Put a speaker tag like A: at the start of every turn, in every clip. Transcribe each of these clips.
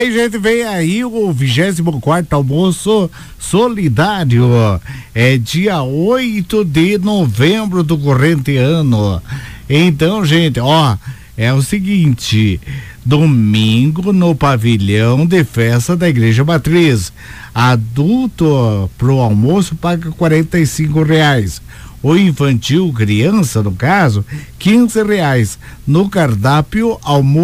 A: E gente, vem aí o 24º almoço solidário, é dia 8 de novembro do corrente ano. Então, gente, ó, é o seguinte, domingo no pavilhão de festa da Igreja Matriz, adulto pro almoço paga R$ 45. O infantil, criança no caso, R$ 15. No cardápio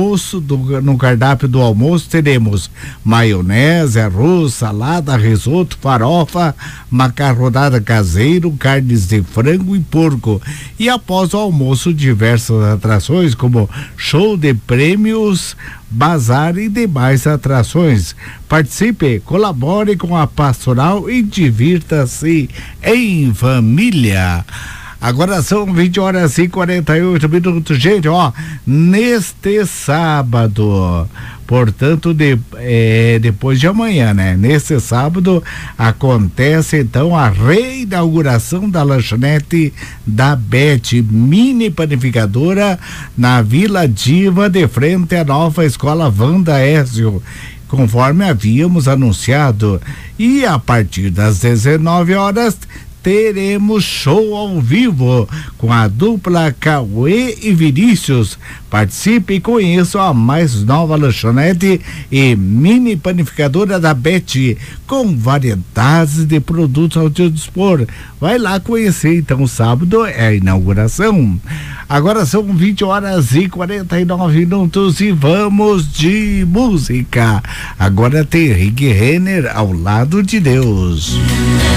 A: do almoço teremos maionese, arroz, salada, risoto, farofa, macarronada caseiro, carnes de frango e porco. E após o almoço, diversas atrações como show de prêmios, bazar e demais atrações. Participe, colabore com a pastoral e divirta-se em família. Agora são 20h48. Gente, ó, neste sábado, portanto, depois de amanhã, né? Neste sábado acontece então a reinauguração da lanchonete da Beth, mini panificadora na Vila Diva, de frente à nova escola Wanda Ézio, conforme havíamos anunciado. E a partir das 19h teremos show ao vivo com a dupla Cauê e Vinícius. Participe e conheça a mais nova lanchonete e mini panificadora da Beth, com variedades de produtos ao seu dispor. Vai lá conhecer, então, sábado é a inauguração. Agora são 20h49 e vamos de música. Agora tem Rick Renner, Ao Lado de Deus.